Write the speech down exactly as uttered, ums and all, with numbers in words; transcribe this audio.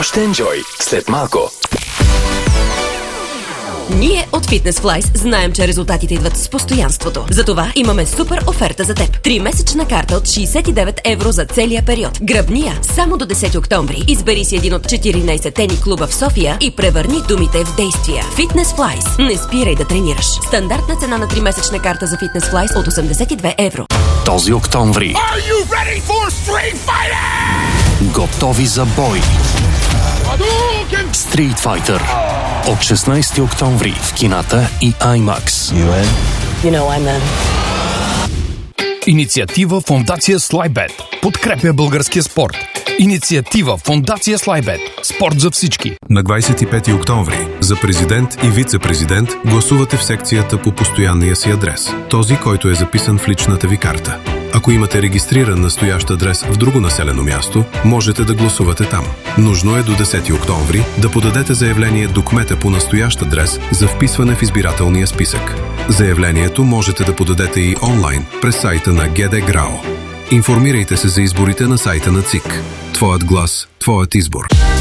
Още енджой след малко. Ние от Fitness Flies знаем, че резултатите идват с постоянството. Затова имаме супер оферта за теб. Тримесечна карта от шейсет и девет евро за целия период. Гръбния само до десети октомври. Избери си един от четиринайсет тени клуба в София и превърни думите в действия. Fitness Flies. Не спирай да тренираш. Стандартна цена на тримесечна карта за Fitness Flies от осемдесет и две евро. Този октомври. Готови за бой. Street Fighter. От шестнайсети октомври в кината и IMAX. You know I'm in. Инициатива Фондация Слайбет. Подкрепя българския спорт. Инициатива Фондация Слайбет. Спорт за всички. На двайсет и пети октомври за президент и вице-президент гласувате в секцията по постоянния си адрес. Този, който е записан в личната ви карта. Ако имате регистриран настоящ адрес в друго населено място, можете да гласувате там. Нужно е до десети октомври да подадете заявление до кмета по настоящ адрес за вписване в избирателния списък. Заявлението можете да подадете и онлайн през сайта на ГД ГРАО. Информирайте се за изборите на сайта на ЦИК. Твоят глас, твоят избор.